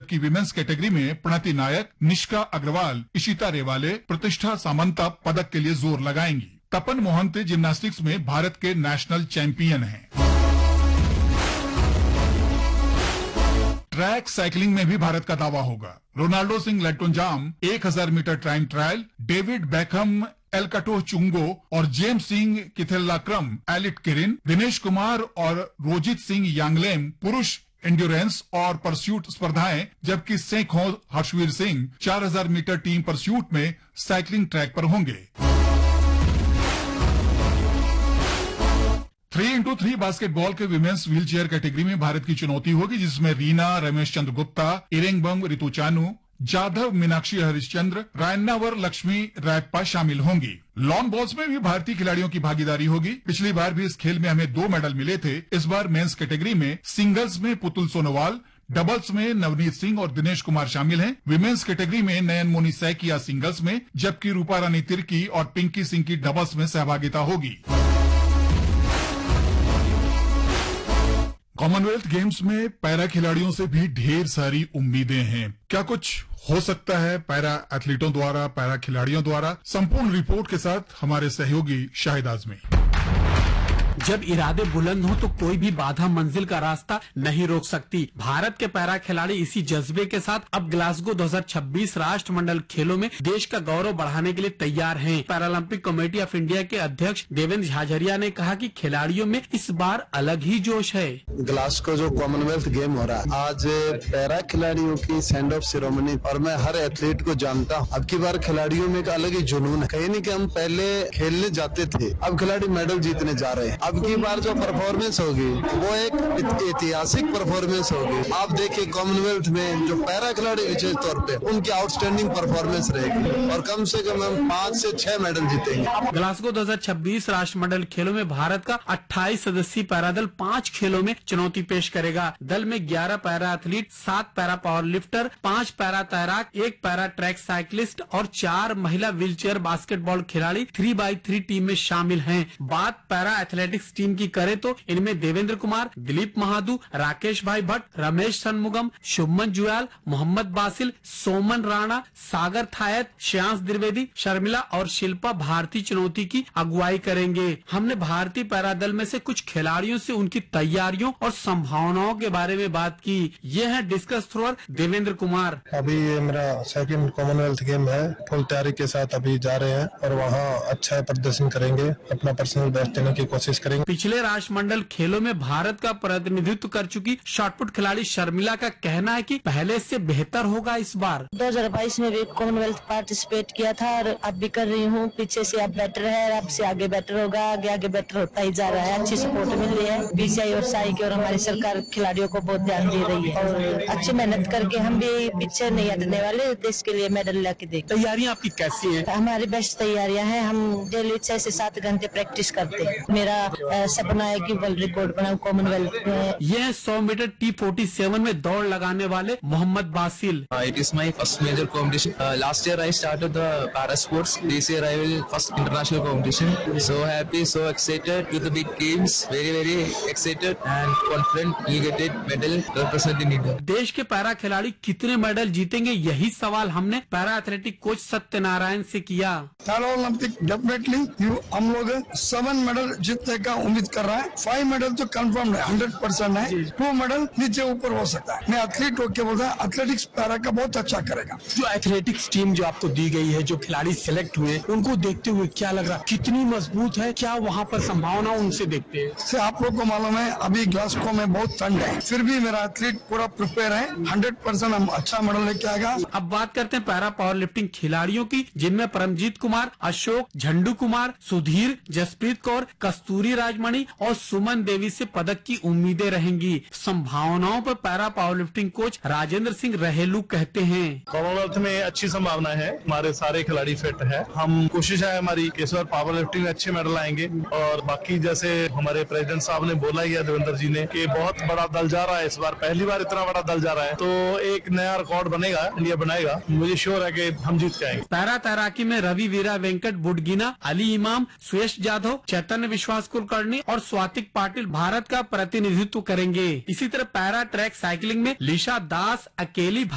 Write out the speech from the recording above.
जबकि women's category में प्रणति नायक, निष्का अग्रवाल, इशिता रेवाले, प्रतिष्ठा सामंता पदक के लिए जोर लगाएंगी। तपन मोहंती जिम्नास्टिक्स में भारत के नेशनल चैंपियन हैं। ट्रैक साइकिलिंग में भी भारत का दावा होगा। Ronaldo Singh लेटोंजाम 1000 metre time trial, David Beckham एलकटो चुंगो और जेम्स सिंह किथेल्लाक्रम एलिट किरिन, दिनेश कुमार और रोजित सिंह यांगलेम पुरुष एंड्योरेंस और परस्यूट स्पर्धाएं, जबकि Sekhon Harshveer Singh 4000 metre team pursuit में साइकिलिंग ट्रैक पर होंगे। 3x3 बास्केटबॉल के विमेंस व्हीलचेयर कैटेगरी में भारत की चुनौती होगी, जिसमें रीना, रमेश चंद्र गुप्ता, इरेंगबम रितु चानू, जाधव मीनाक्षी हरिश्चंद्र, रायन्नावर लक्ष्मी रायप्पा शामिल होंगी। लॉन बॉल्स में भी भारतीय खिलाड़ियों की भागीदारी होगी। पिछली बार भी इस खेल में हमें 2 मेडल मिले थे। इस बार मेंस कैटेगरी में सिंगल्स में पुतुल सोनोवाल, डबल्स में नवनीत सिंह और दिनेश कुमार शामिल हैं। विमेंस कैटेगरी में नयन मोनी सैकिया सिंगल्स में, जबकि रूपा रानी तिर्की और पिंकी सिंह की डबल्स में सहभागिता होगी। कॉमनवेल्थ गेम्स में पैरा खिलाड़ियों से भी ढेर सारी उम्मीदें हैं। क्या कुछ हो सकता है पैरा एथलीटों द्वारा, पैरा खिलाड़ियों द्वारा? संपूर्ण रिपोर्ट के साथ हमारे सहयोगी शाहिद आजमी। जब इरादे बुलंद हो तो कोई भी बाधा मंजिल का रास्ता नहीं रोक सकती। भारत के पैरा खिलाड़ी इसी जज्बे के साथ अब ग्लासगो 2026 राष्ट्रमंडल खेलों में देश का गौरव बढ़ाने के लिए तैयार हैं। पैरालंपिक कमेटी ऑफ इंडिया के अध्यक्ष देवेंद्र झाझरिया ने कहा कि खिलाड़ियों में इस बार अलग ही जोश है। ग्लासगो जो कॉमनवेल्थ गेम हो रहा है, आज पैरा खिलाड़ियों की सेंड ऑफ सेरेमनी, और मैं हर एथलीट को जानता हूँ, अब की बार खिलाड़ियों में एक अलग ही जुनून है। कहीं नहीं कि हम पहले खेलने जाते थे, अब खिलाड़ी मेडल जीतने जा रहे हैं। अब की बार जो परफॉर्मेंस होगी वो एक ऐतिहासिक परफॉर्मेंस होगी। आप देखिए कॉमनवेल्थ में जो पैरा खिलाड़ी विशेष तौर पे उनकी आउटस्टैंडिंग परफॉर्मेंस रहेगी और कम से कम हम 5 से 6 मेडल जीतेंगे। ग्लासगो 2026 राष्ट्रमंडल खेलों में भारत का 28 सदस्यीय पैरा दल 5 खेलों में चुनौती पेश करेगा। दल में 11 para athlete, 7 para power lifter, 5 para तैराक, 1 पैरा ट्रैक साइकिलिस्ट और 4 महिला व्हीलचेयर बास्केटबॉल खिलाड़ी 3x3 टीम में शामिल हैं। बात पैरा एथलेटिक्स टीम की करे तो इनमें देवेंद्र कुमार, दिलीप महादू, राकेश भाई भट्ट, रमेश सनमुगम, शुभमन जुयाल, मोहम्मद बासिल, सोमन राणा, सागर थायत, श्रेयांश द्विवेदी, शर्मिला और शिल्पा भारतीय चुनौती की अगुवाई करेंगे। हमने भारतीय पैरा दल में से कुछ खिलाड़ियों से उनकी तैयारियों और संभावनाओं के बारे में बात की। ये है डिस्कस थ्रोअर देवेंद्र कुमार। अभी ये मेरा सेकंड कॉमनवेल्थ गेम है, फुल तैयारी के साथ अभी जा रहे हैं और वहाँ अच्छा प्रदर्शन करेंगे, अपना पर्सनल बेस्ट देने की कोशिश करेंगे। पिछले राष्ट्रमंडल खेलों में भारत का प्रतिनिधित्व कर चुकी शॉटपुट खिलाड़ी शर्मिला का कहना है कि पहले से बेहतर होगा इस बार। 2022 में भी कॉमनवेल्थ पार्टिसिपेट किया था और अब भी कर रही हूँ। पीछे से अब बेटर है, अब से आगे बेटर होगा, आगे बेटर होता ही जा रहा है। अच्छी सपोर्ट मिल रही है बीसीआई और साई की, और हमारी सरकार खिलाड़ियों को बहुत ध्यान दे रही है और अच्छी मेहनत करके हम भी पीछे नहीं हटने वाले, देश के लिए मेडल लेके देंगे। तैयारियां आपकी कैसी है? हमारी बेस्ट तैयारियां हैं। हम डेली 6 से 7 घंटे प्रैक्टिस करते हैं। मेरा सपना है कि वर्ल्ड रिकॉर्ड बनाऊं कॉमनवेल्थ में। यह 100 मीटर T47 में दौड़ लगाने वाले Mohammad Basil. It is my first major competition. Last year I started the para sports. This year I will first international competition. So happy, so excited to the big games. Very excited and confident. We'll get it medal representing India. देश के para खिलाड़ी कितने medal जीतेंगे, यही सवाल हमने para athletic coach Satyanarayan से किया। ओलंपिक डेफिनेटली हम लोग 7 मेडल जीतने का उम्मीद कर रहा है। 5 मेडल तो कंफर्म है, 100% है। 2 मेडल नीचे ऊपर हो सकता है। मैं एथलीट होके बोलता हूँ एथलेटिक्स पैरा का बहुत अच्छा करेगा। जो एथलेटिक्स टीम जो आपको दी गई है, जो खिलाड़ी सिलेक्ट हुए, उनको देखते हुए क्या लग रहा, कितनी मजबूत है? क्या वहाँ पर संभावना उनसे देखते हैं? से आप लोग को मालूम है अभी ग्लासगो में बहुत ठंड है, फिर भी मेरा एथलीट पूरा प्रिपेयर है। 100% हम अच्छा मेडल लेके आएगा। अब बात करते हैं पैरा पावर लिफ्टिंग खिलाड़ियों की, जिनमें परमजीत कुमार, अशोक, झंडू कुमार, सुधीर, जसप्रीत कौर, कस्तूरी राजमणि और सुमन देवी से पदक की उम्मीदें रहेंगी। संभावनाओं पर para power lifting coach Rajendra Singh रहेलू कहते हैं। कॉमनवेल्थ में अच्छी संभावना है, हमारे सारे खिलाड़ी फिट है। हम कोशिश है हमारी इस बार पावर लिफ्टिंग में अच्छे मेडल आएंगे और बाकी जैसे हमारे प्रेसिडेंट साहब ने बोला ही है, देवेंद्र जी ने, कि बहुत बड़ा दल जा रहा है इस बार, पहली बार इतना बड़ा दल जा रहा है, तो एक नया रिकॉर्ड बनेगा, इंडिया बनाएगा। मुझे श्योर है कि हम जीत के आएंगे। पैरा तैराकी में रवि वीरा वेंकट बुडगिना, अली इमाम, सुयश जाधव, चैतन्य विश्वास कुलकर्णी और स्वातिक पाटिल भारत का प्रतिनिधित्व करेंगे। इसी तरह पैरा ट्रैक साइकिलिंग में लिशा दास अकेली